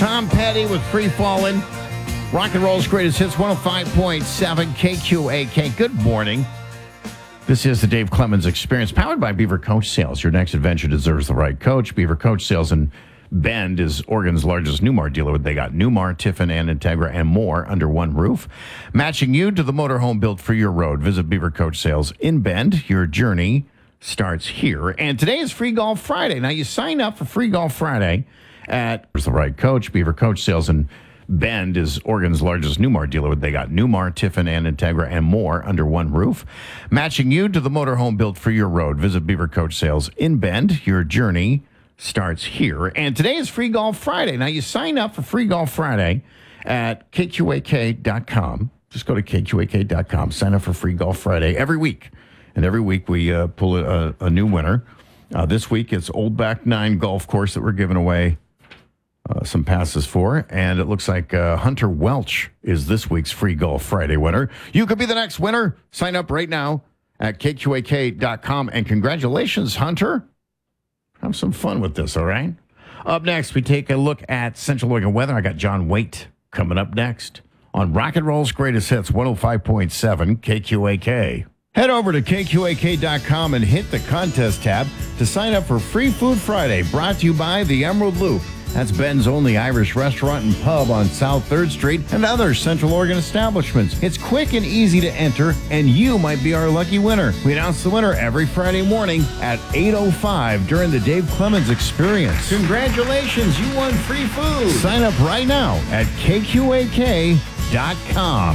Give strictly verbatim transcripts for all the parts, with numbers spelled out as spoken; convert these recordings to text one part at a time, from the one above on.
Tom Petty with Free Fallin'. Rock and Roll's greatest hits, one oh five point seven K Q A K. Good morning. This is the Dave Clemens Experience, powered by Beaver Coach Sales. Your next adventure deserves the right coach. Beaver Coach Sales in Bend is Oregon's largest Newmar dealer. They got Newmar, Tiffin, and Integra, and more under one roof, matching you to the motorhome built for your road. Visit Beaver Coach Sales in Bend. Your journey starts here. And today is Free Golf Friday. Now, you sign up for Free Golf Friday at the right coach. Beaver Coach Sales in Bend is Oregon's largest Newmar dealer. They got Newmar, Tiffin, and Integra, and more under one roof, matching you to the motorhome built for your road. Visit Beaver Coach Sales in Bend. Your journey starts here. And today is Free Golf Friday. Now, you sign up for Free Golf Friday at K Q A K dot com. Just go to K Q A K dot com. Sign up for Free Golf Friday every week. And every week we uh, pull a, a new winner. Uh, this week it's Old Back Nine Golf Course that we're giving away Uh, some passes for, and it looks like uh, Hunter Welch is this week's Free Golf Friday winner. You could be the next winner. Sign up right now at K Q A K dot com, and congratulations, Hunter. Have some fun with this, all right? Up next, we take a look at Central Oregon weather. I got John Waite coming up next on Rock and Roll's Greatest Hits, one oh five point seven K Q A K. Head over to K Q A K dot com and hit the contest tab to sign up for Free Food Friday, brought to you by the Emerald Loop. That's Ben's only Irish restaurant and pub on South third Street and other Central Oregon establishments. It's quick and easy to enter, and you might be our lucky winner. We announce the winner every Friday morning at eight oh five during the Dave Clemens Experience. Congratulations, you won free food. Sign up right now at K Q A K dot com.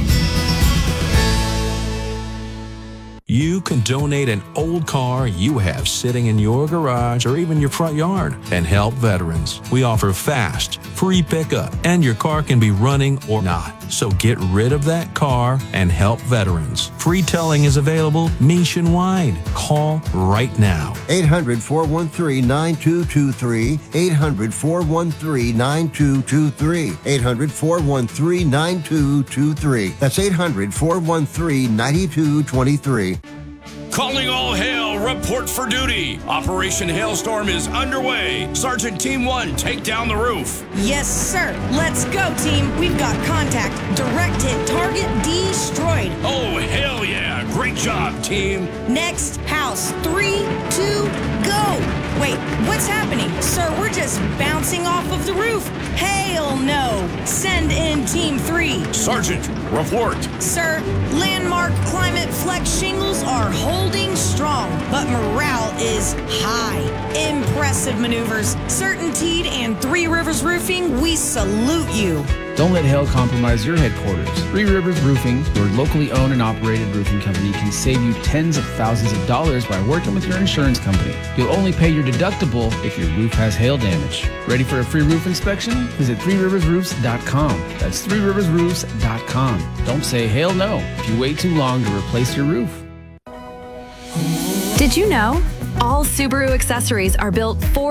You can donate an old car you have sitting in your garage or even your front yard and help veterans. We offer fast, free pickup, and your car can be running or not. So get rid of that car and help veterans. Free towing is available nationwide. Call right now. eight hundred, four one three, nine two two three. eight hundred, four one three, nine two two three. eight hundred, four one three, nine two two three. That's eight hundred, four one three, nine two two three. Calling all hail, report for duty. Operation Hailstorm is underway. Sergeant Team one, take down the roof. Yes, sir. Let's go, team. We've got contact. Direct hit target destroyed. Oh, hell yeah. Great job, team. Next house. Three, two, go. Wait, what's happening? Sir, we're just bouncing off of the roof. Hell no. Send in Team three. Sergeant, report. Sir, landmark climate flex shingles are holding strong, but morale is high. Impressive maneuvers. Certainteed and Three Rivers Roofing, we salute you. Don't let hail compromise your headquarters. Three Rivers Roofing, your locally owned and operated roofing company, can save you tens of thousands of dollars by working with your insurance company. You'll only pay your deductible if your roof has hail damage. Ready for a free roof inspection? Visit three rivers roofs dot com. That's three rivers roofs dot com. Don't say hail no if you wait too long to replace your roof. Did you know? All Subaru accessories are built for